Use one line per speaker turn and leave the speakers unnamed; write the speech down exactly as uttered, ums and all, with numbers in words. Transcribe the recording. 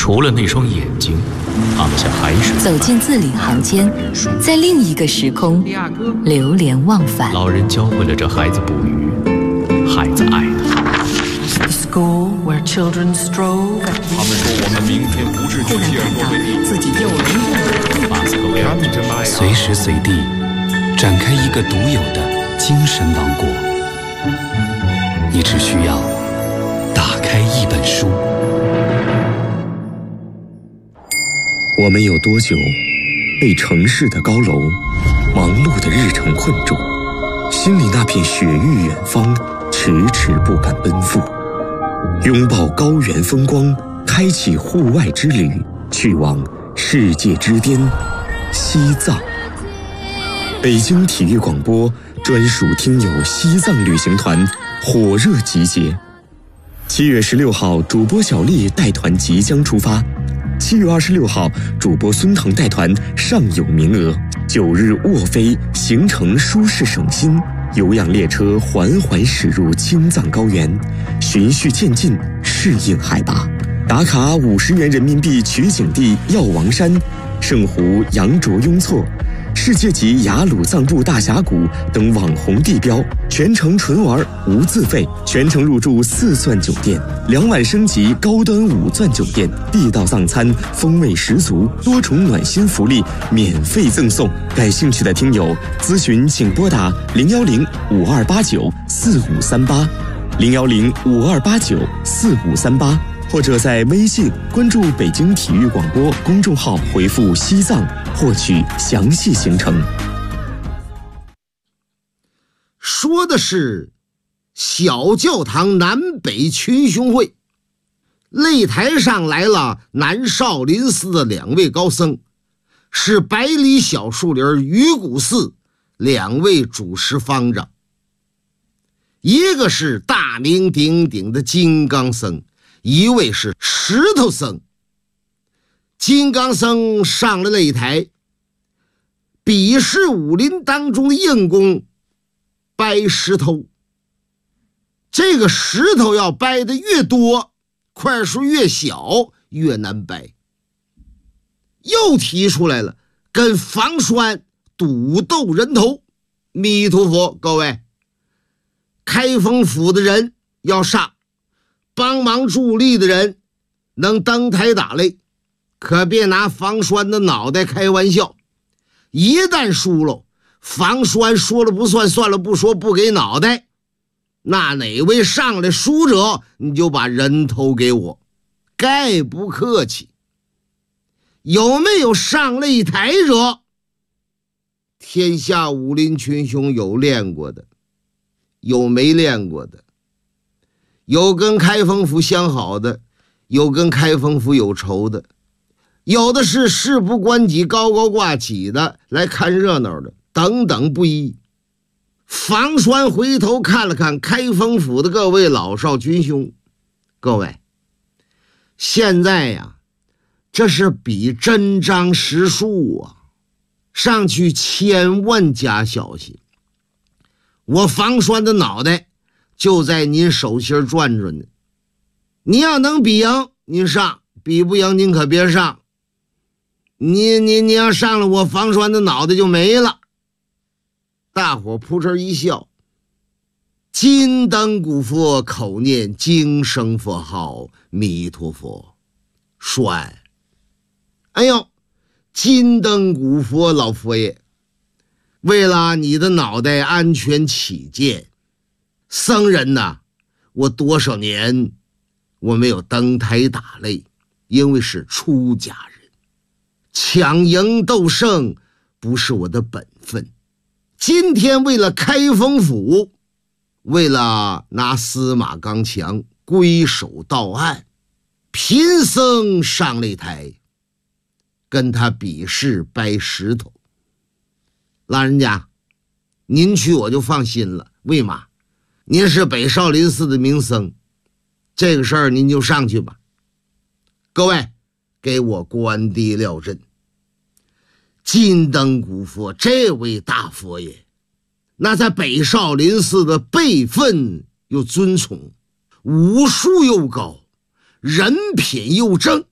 除了那双眼睛，他们像海水
走进字里行间，在另一个时空流连忘返。
老人教会了这孩子捕鱼，孩子爱他。
The school where children strove at
他们说我们明天不是去切尔诺贝利，
自己又能
马斯克维尔
随时随地展开一个独有的精神王国。你只需要打开一本书。我们有多久被城市的高楼、忙碌的日程困住，心里那片雪域远方迟迟不敢奔赴？拥抱高原风光，开启户外之旅，去往世界之巅西藏。北京体育广播专属听友西藏旅行团火热集结，七月十六号主播小丽带团即将出发，七月二十六号主播孙腾带团尚有名额，九日卧飞，行程舒适省心，有氧列车缓缓驶入青藏高原，循序渐进适应海拔，打卡五十元人民币取景地药王山、圣湖羊卓雍措、世界级雅鲁藏布大峡谷等网红地标，全程纯玩无自费，全程入住四钻酒店，两晚升级高端五钻酒店，地道藏餐风味十足，多重暖心福利免费赠送。感兴趣的听友咨询请拨打零幺零五二八九四五三八，零幺零五二八九四五三八。或者在微信关注北京体育广播公众号，回复西藏获取详细行程。
说的是小教堂南北群雄会，擂台上来了南少林寺的两位高僧，是百里小树林鱼骨寺两位主持方丈，一个是大名鼎鼎的金刚僧，一位是石头僧。金刚僧上了擂台，比试武林当中的硬功，掰石头。这个石头要掰的越多，块数越小，越难掰。又提出来了，跟房栓赌斗人头。弥陀佛，各位，开封府的人要上，帮忙助力的人能登台打擂，可别拿房栓的脑袋开玩笑。一旦输了，房栓说了不算，算了不说，不给脑袋，那哪位上来输者，你就把人头给我，概不客气。有没有上擂台者？天下武林群雄有练过的，有没练过的，有跟开封府相好的，有跟开封府有仇的，有的是事不关己高高挂起的，来看热闹的，等等不一。房栓回头看了看开封府的各位老少群雄，各位，现在呀，这是比真章实数啊，上去千万加小心。我房栓的脑袋就在您手心转转呢，你要能比赢您上，比不赢您可别上。你你你要上了，我房栓的脑袋就没了。大伙扑哧一笑，金灯古佛口念经声佛号，弥陀佛。栓，哎呦，金灯古佛老佛爷，为了你的脑袋安全起见，僧人呐，我多少年我没有登台打擂，因为是出家人，抢赢斗胜不是我的本分。今天为了开封府，为了拿司马刚强归守到案，贫僧上擂台跟他比试掰石头。老人家，您去我就放心了，为嘛？您是北少林寺的名僧，这个事儿您就上去吧。各位，给我关帝料阵。金灯古佛这位大佛爷，那在北少林寺的辈分又尊崇，武术又高，人品又正，